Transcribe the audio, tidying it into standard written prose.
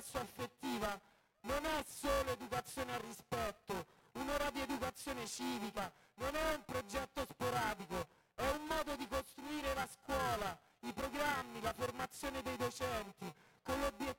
sessuo-affettiva non è solo educazione al rispetto, un'ora di educazione civica, non è un progetto sporadico, è un modo di costruire la scuola, i programmi, la formazione dei docenti, con l'obiettivo